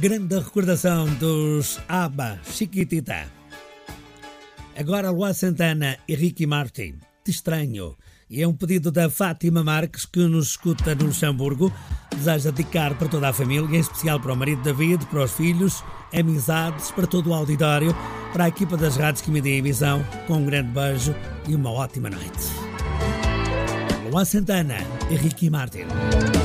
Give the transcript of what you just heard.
grande recordação dos ABBA, Chiquitita. Agora Luan Santana e Ricky Martin, Te Estranho. E é um pedido da Fátima Marques, que nos escuta no Luxemburgo. Deseja dedicar para toda a família, em especial para o marido David, para os filhos, amizades, para todo o auditório, para a equipa das rádios que me dê emissão, com um grande beijo e uma ótima noite. Luan Santana e Ricky Martin.